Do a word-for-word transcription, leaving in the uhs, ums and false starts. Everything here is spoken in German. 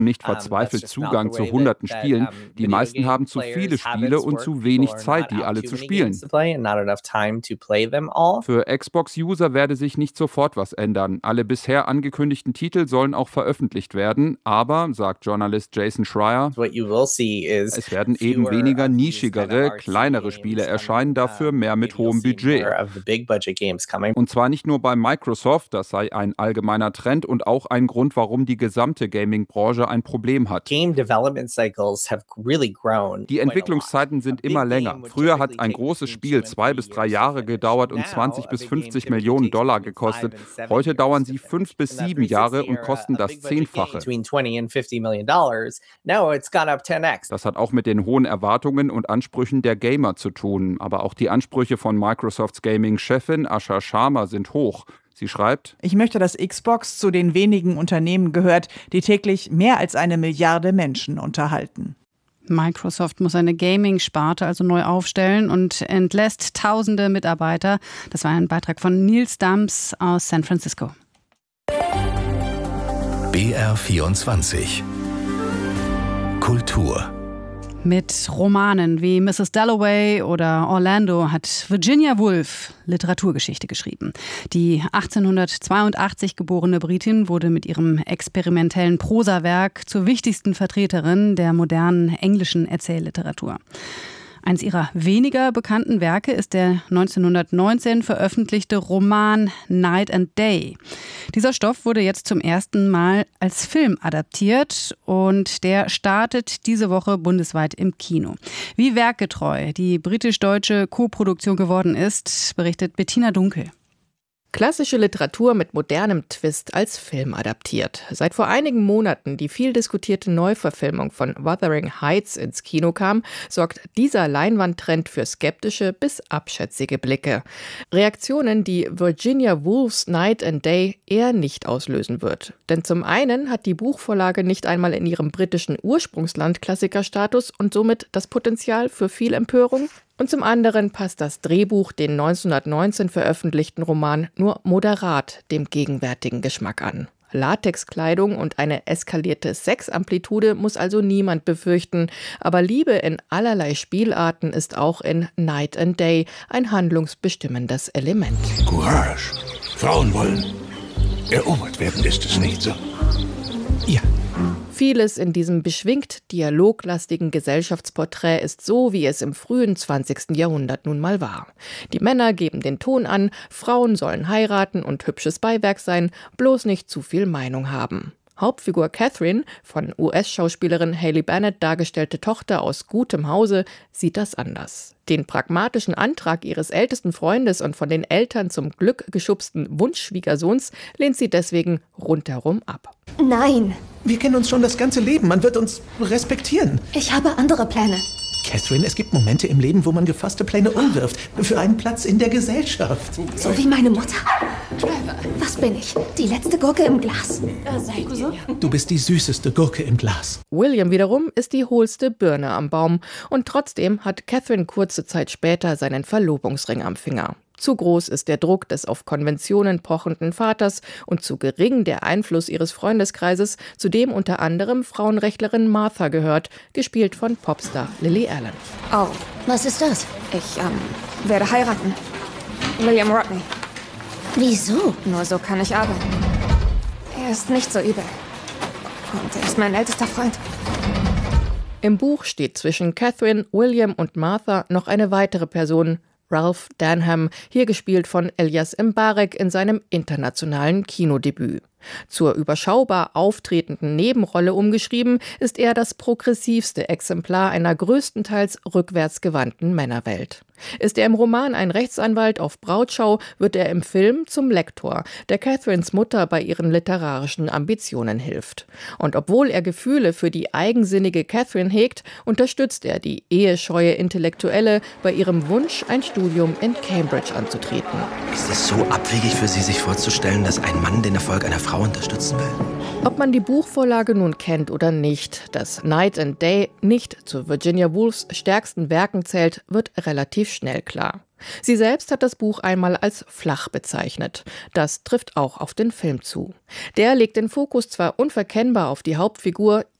nicht verzweifelt Zugang zu hunderten Spielen. Die meisten haben zu viele Spiele und zu wenig Zeit, die alle zu spielen. Für Xbox-User werde sich nicht sofort was ändern. Alle bisher angekündigten Titel sollen auch veröffentlicht werden. Aber, sagt Journalist Jason Schreier, es werden eben weniger nischigere, kleinere Spiele erscheinen, dafür mehr mit hohem Budget. Und zwar nicht nur bei Microsoft, das sei ein allgemeiner Trend und auch ein Grund, warum die gesamte Gaming-Branche ein Problem hat. Die Entwicklungszeiten sind immer länger. Früher hat ein großes Spiel zwei bis drei Jahre gedauert und zwanzig bis fünfzig Millionen Dollar gekostet. Heute dauern sie fünf bis sieben Jahre und kosten das Zehnfache. Das hat auch mit den hohen Erwartungen und Ansprüchen der Gamer zu tun. Aber auch die Ansprüche von Microsofts Gaming-Chefin Asha Sharma sind hoch. Sie schreibt: Ich möchte, dass Xbox zu den wenigen Unternehmen gehört, die täglich mehr als eine Milliarde Menschen unterhalten. Microsoft muss eine Gaming-Sparte also neu aufstellen und entlässt tausende Mitarbeiter. Das war ein Beitrag von Nils Dams aus San Francisco. B R vierundzwanzig Kultur. Mit Romanen wie Misses Dalloway oder Orlando hat Virginia Woolf Literaturgeschichte geschrieben. Die achtzehnhundertzweiundachtzig geborene Britin wurde mit ihrem experimentellen Prosawerk zur wichtigsten Vertreterin der modernen englischen Erzählliteratur. Eins ihrer weniger bekannten Werke ist der neunzehnhundertneunzehn veröffentlichte Roman Night and Day. Dieser Stoff wurde jetzt zum ersten Mal als Film adaptiert und der startet diese Woche bundesweit im Kino. Wie werkgetreu die britisch-deutsche Koproduktion geworden ist, berichtet Bettina Dunkel. Klassische Literatur mit modernem Twist als Film adaptiert. Seit vor einigen Monaten die viel diskutierte Neuverfilmung von Wuthering Heights ins Kino kam, sorgt dieser Leinwandtrend für skeptische bis abschätzige Blicke. Reaktionen, die Virginia Woolfs Night and Day eher nicht auslösen wird. Denn zum einen hat die Buchvorlage nicht einmal in ihrem britischen Ursprungsland Klassikerstatus und somit das Potenzial für viel Empörung. Und zum anderen passt das Drehbuch den neunzehnhundertneunzehn veröffentlichten Roman nur moderat dem gegenwärtigen Geschmack an. Latexkleidung und eine eskalierte Sexamplitude muss also niemand befürchten. Aber Liebe in allerlei Spielarten ist auch in Night and Day ein handlungsbestimmendes Element. Courage. Frauen wollen erobert werden, ist es nicht so? Ja. Vieles in diesem beschwingt dialoglastigen Gesellschaftsporträt ist so, wie es im frühen zwanzigsten Jahrhundert nun mal war. Die Männer geben den Ton an, Frauen sollen heiraten und hübsches Beiwerk sein, bloß nicht zu viel Meinung haben. Hauptfigur Catherine, von U S-Schauspielerin Haley Bennett dargestellte Tochter aus gutem Hause, sieht das anders. Den pragmatischen Antrag ihres ältesten Freundes und von den Eltern zum Glück geschubsten Wunschschwiegersohns lehnt sie deswegen rundherum ab. Nein. Wir kennen uns schon das ganze Leben. Man wird uns respektieren. Ich habe andere Pläne. Catherine, es gibt Momente im Leben, wo man gefasste Pläne umwirft. Für einen Platz in der Gesellschaft. So wie meine Mutter. Was bin ich? Die letzte Gurke im Glas? Du bist die süßeste Gurke im Glas. William wiederum ist die hohlste Birne am Baum. Und trotzdem hat Catherine kurze Zeit später seinen Verlobungsring am Finger. Zu groß ist der Druck des auf Konventionen pochenden Vaters und zu gering der Einfluss ihres Freundeskreises, zu dem unter anderem Frauenrechtlerin Martha gehört, gespielt von Popstar Lily Allen. Oh, was ist das? Ich ähm, werde heiraten. William Rodney. Wieso? Nur so kann ich arbeiten. Er ist nicht so übel. Und er ist mein ältester Freund. Im Buch steht zwischen Catherine, William und Martha noch eine weitere Person, Ralph Denham, hier gespielt von Elias Mbarek in seinem internationalen Kinodebüt. Zur überschaubar auftretenden Nebenrolle umgeschrieben, ist er das progressivste Exemplar einer größtenteils rückwärtsgewandten Männerwelt. Ist er im Roman ein Rechtsanwalt auf Brautschau, wird er im Film zum Lektor, der Catherines Mutter bei ihren literarischen Ambitionen hilft. Und obwohl er Gefühle für die eigensinnige Catherine hegt, unterstützt er die ehescheue Intellektuelle bei ihrem Wunsch, ein Studium in Cambridge anzutreten. Ist es so abwegig für Sie, sich vorzustellen, dass ein Mann den Erfolg einer Frau unterstützen will? Ob man die Buchvorlage nun kennt oder nicht, dass Night and Day nicht zu Virginia Woolfs stärksten Werken zählt, wird relativ schnell klar. Sie selbst hat das Buch einmal als flach bezeichnet. Das trifft auch auf den Film zu. Der legt den Fokus zwar unverkennbar auf die Hauptfigur,